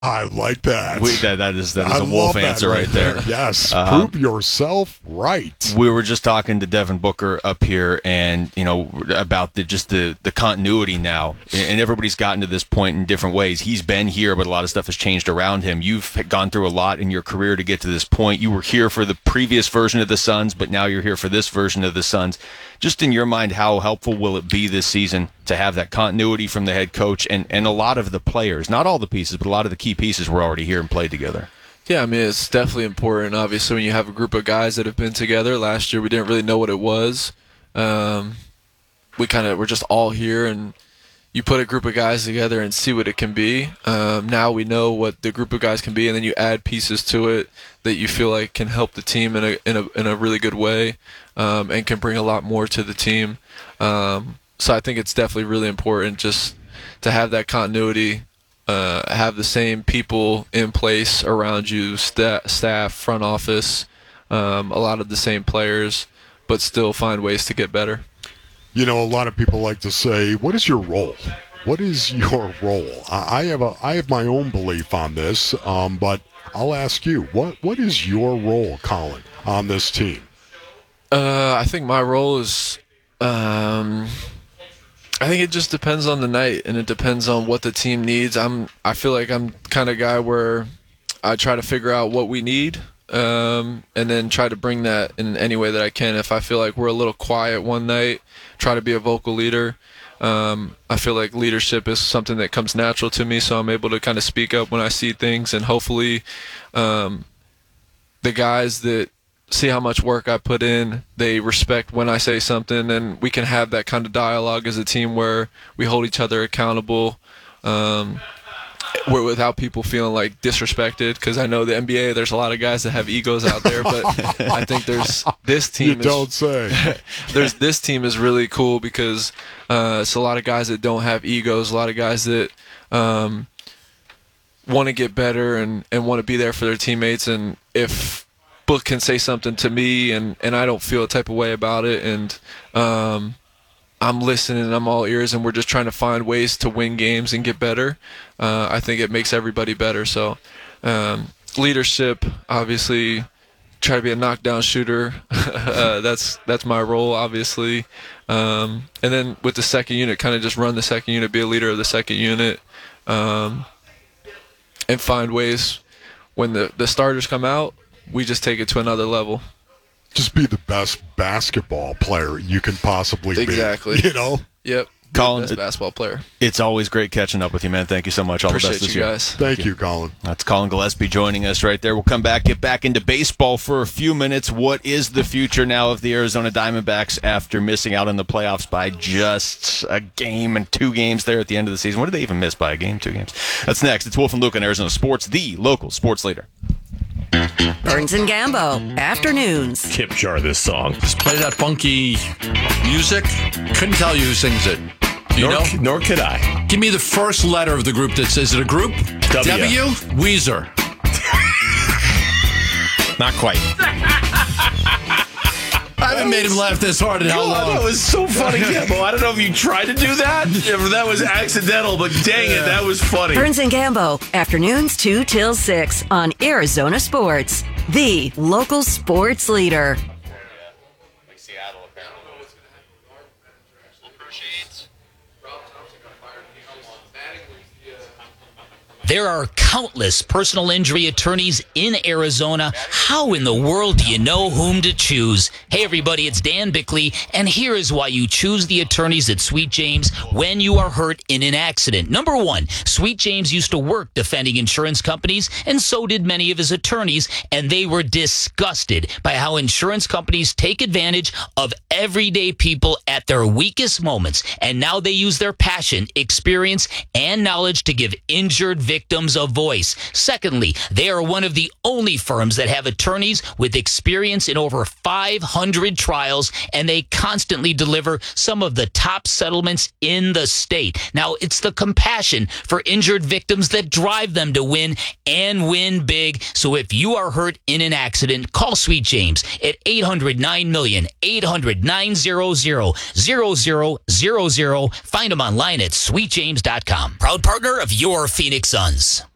I like that. That is I a Wolf love that answer right there. Yes, prove yourself right. We were just talking to Devin Booker up here, and about the continuity now, and everybody's gotten to this point in different ways. He's been here, but a lot of stuff has changed around him. You've gone through a lot in your career to get to this point. You were here for the previous version of the Suns, but now you're here for this version of the Suns. Just in your mind, how helpful will it be this season to have that continuity from the head coach and a lot of the players, not all the pieces, but a lot of the key pieces were already here and played together? Yeah, I mean, it's definitely important. Obviously, when you have a group of guys that have been together, last year we didn't really know what it was. We're just all here, and you put a group of guys together and see what it can be. Now we know what the group of guys can be, and then you add pieces to it that you feel like can help the team in a really good way, and can bring a lot more to the team. So I think it's definitely really important just to have that continuity, have the same people in place around you, staff, front office, a lot of the same players, but still find ways to get better. A lot of people like to say, what is your role? What is your role? I have my own belief on this, but I'll ask you, what is your role, Colin, on this team? I think my role is, I think it just depends on the night, and it depends on what the team needs. I feel like I'm kind of guy where I try to figure out what we need, and then try to bring that in any way that I can. If I feel like we're a little quiet one night, try to be a vocal leader. I feel like leadership is something that comes natural to me, so I'm able to kind of speak up when I see things, and hopefully the guys that see how much work I put in, they respect when I say something, and we can have that kind of dialogue as a team where we hold each other accountable, without people feeling like disrespected, because I know the NBA, there's a lot of guys that have egos out there, but I think there's this team. This team is really cool because it's a lot of guys that don't have egos, a lot of guys that want to get better and want to be there for their teammates, and if Book can say something to me and I don't feel a type of way about it, and I'm listening and I'm all ears, and we're just trying to find ways to win games and get better, I think it makes everybody better. So leadership, obviously, try to be a knockdown shooter. That's my role, obviously. And then with the second unit, kind of just run the second unit, be a leader of the second unit, and find ways when the starters come out, we just take it to another level. Just be the best basketball player you can possibly be. Exactly. Yep. Colin, best basketball player. It's always great catching up with you, man. Thank you so much. All the best this year. Guys. Thank you, Colin. That's Colin Gillespie joining us right there. We'll come back, get back into baseball for a few minutes. What is the future now of the Arizona Diamondbacks after missing out on the playoffs by just a game and 2 games there at the end of the season? What did they even miss by a game, 2 games? That's next. It's Wolf and Luke on Arizona Sports, the local sports leader. Burns and Gambo, afternoons. Tip jar this song. Just play that funky music. Couldn't tell you who sings it. Nor could I. Give me the first letter of the group that says, is it a group? W? Weezer. Not quite. I haven't made him laugh this hard in how long? That was so funny, Gambo. I don't know if you tried to do that, if that was accidental, but dang it, that was funny. Burns and Gambo, afternoons 2 till 6 on Arizona Sports, the local sports leader. There are countless personal injury attorneys in Arizona. How in the world do you know whom to choose? Hey everybody, it's Dan Bickley, and here is why you choose the attorneys at Sweet James when you are hurt in an accident. Number 1, Sweet James used to work defending insurance companies, and so did many of his attorneys, and they were disgusted by how insurance companies take advantage of everyday people at their weakest moments, and now they use their passion, experience, and knowledge to give injured victims a voice. Secondly, they are one of the only firms that have attorneys with experience in over 500 trials, and they constantly deliver some of the top settlements in the state. Now, it's the compassion for injured victims that drive them to win and win big. So if you are hurt in an accident, call Sweet James at 800-9-million, 800-900-0000. Find them online at sweetjames.com. Proud partner of your Phoenix Suns.